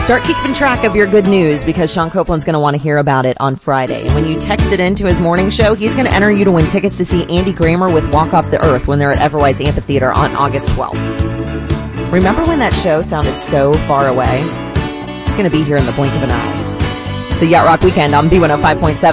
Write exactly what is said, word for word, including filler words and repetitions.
Start keeping track of your good news because Sean Copeland's going to want to hear about it on Friday. And when you text it into his morning show, he's going to enter you to win tickets to see Andy Grammer with Walk Off the Earth when they're at Everwide's Amphitheater on August twelfth. Remember when that show sounded so far away? It's going to be here in the blink of an eye. It's a Yacht Rock Weekend on B one oh five point seven.